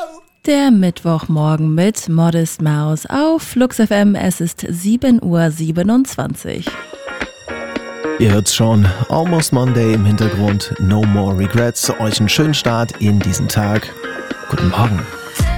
Der Mittwochmorgen mit Modest Mouse auf Flux FM. Es ist 7:27 Uhr. Ihr hört's schon, Almost Monday im Hintergrund, No More Regrets. Euch einen schönen Start in diesen Tag. Guten Morgen.